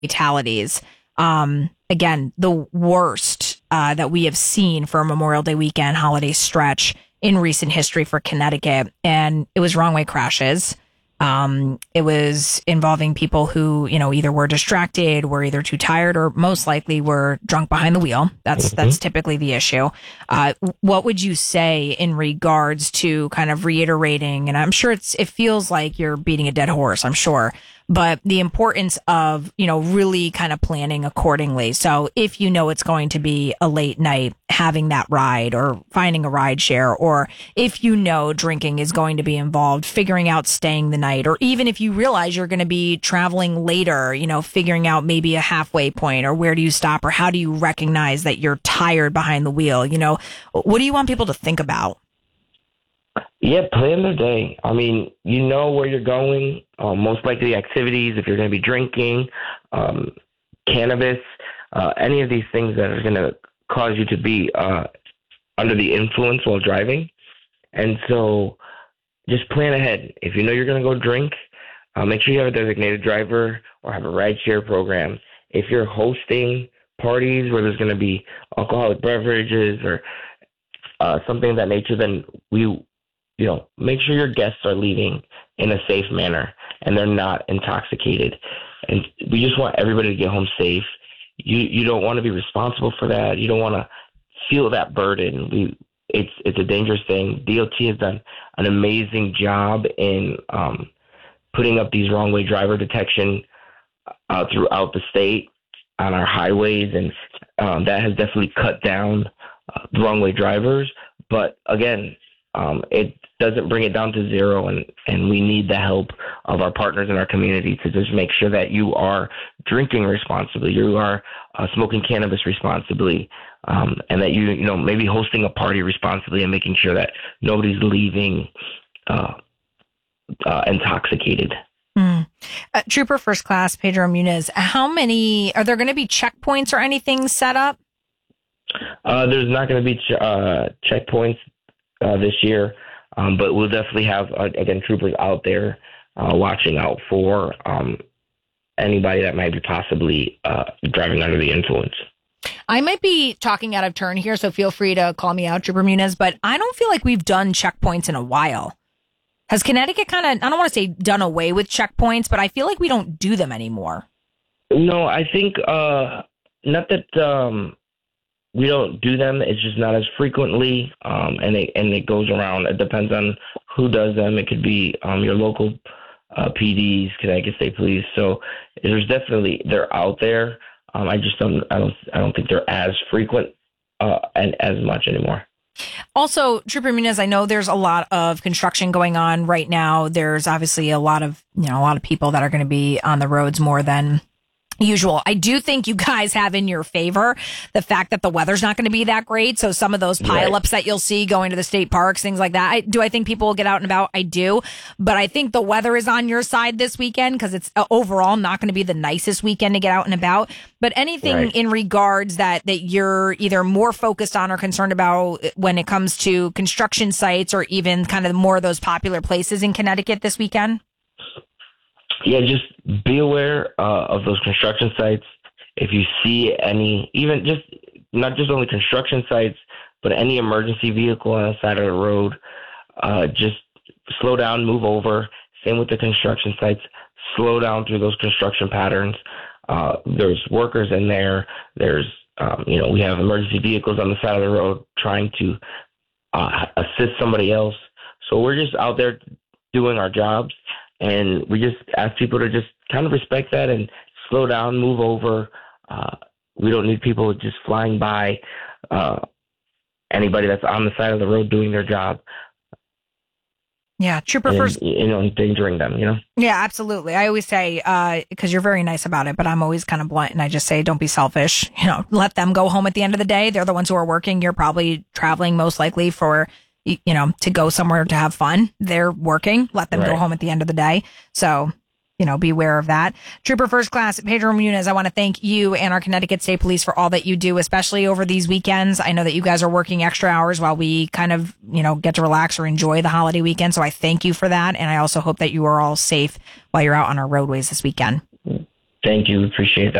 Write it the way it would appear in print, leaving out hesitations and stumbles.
fatalities. Again, the worst that we have seen for a Memorial Day weekend holiday stretch in recent history for Connecticut. And it was wrong way crashes. It was involving people who, either were distracted, were either too tired, or most likely were drunk behind the wheel. That's typically the issue. What would you say in regards to kind of reiterating, and I'm sure it feels like you're beating a dead horse, I'm sure, but the importance of, really kind of planning accordingly. So if it's going to be a late night, having that ride or finding a ride share, or if drinking is going to be involved, figuring out staying the night, or even if you realize you're going to be traveling later, figuring out maybe a halfway point, or where do you stop, or how do you recognize that you're tired behind the wheel? What do you want people to think about? Yeah, plan the day. I mean, where you're going, most likely activities, if you're going to be drinking, cannabis, any of these things that are going to cause you to be under the influence while driving. And so just plan ahead. If you're going to go drink, make sure you have a designated driver or have a rideshare program. If you're hosting parties where there's going to be alcoholic beverages or something of that nature, then make sure your guests are leaving in a safe manner and they're not intoxicated. And we just want everybody to get home safe. You don't want to be responsible for that. You don't want to feel that burden. It's a dangerous thing. DOT has done an amazing job in putting up these wrong way driver detection throughout the state on our highways, and that has definitely cut down the wrong way drivers. But again, it doesn't bring it down to zero, and we need the help of our partners in our community to just make sure that you are drinking responsibly, you are smoking cannabis responsibly, and that you maybe hosting a party responsibly and making sure that nobody's leaving intoxicated. Trooper First Class Pedro Munez, how many are there going to be checkpoints or anything set up? There's not going to be checkpoints this year, but we'll definitely have, again, troopers out there watching out for anybody that might be possibly driving under the influence. I might be talking out of turn here, so feel free to call me out, Trooper Munez, but I don't feel like we've done checkpoints in a while. Has Connecticut kind of, I don't want to say done away with checkpoints, but I feel like we don't do them anymore. No, I think not that we don't do them. It's just not as frequently, and it goes around. It depends on who does them. It could be your local PDs, Connecticut State Police. So they're out there. I don't think they're as frequent and as much anymore. Also, Trooper Munez, I know there's a lot of construction going on right now. There's obviously a lot of people that are going to be on the roads more than usual. I do think you guys have in your favor the fact that the weather's not going to be that great. So some of those pileups that you'll see going to the state parks, things like that. Do I think people will get out and about? I do. But I think the weather is on your side this weekend because it's overall not going to be the nicest weekend to get out and about. But anything in regards that you're either more focused on or concerned about when it comes to construction sites or even kind of more of those popular places in Connecticut this weekend? Yeah, just be aware of those construction sites. If you see any, even just not just only construction sites, but any emergency vehicle on the side of the road, just slow down, move over. Same with the construction sites. Slow down through those construction patterns. There's workers in there. There's, we have emergency vehicles on the side of the road trying to assist somebody else. So we're just out there doing our jobs. And we just ask people to just kind of respect that and slow down, move over. We don't need people just flying by anybody that's on the side of the road doing their job. Yeah, Trooper First. Endangering them, Yeah, absolutely. I always say, because you're very nice about it, but I'm always kind of blunt and I just say, don't be selfish. Let them go home at the end of the day. They're the ones who are working. You're probably traveling most likely for to go somewhere to have fun. They're working. Let them go home at the end of the day. So, be aware of that. Trooper First Class Pedro Munez, I want to thank you and our Connecticut State Police for all that you do, especially over these weekends. I know that you guys are working extra hours while we kind of, get to relax or enjoy the holiday weekend. So I thank you for that. And I also hope that you are all safe while you're out on our roadways this weekend. Thank you. Appreciate that.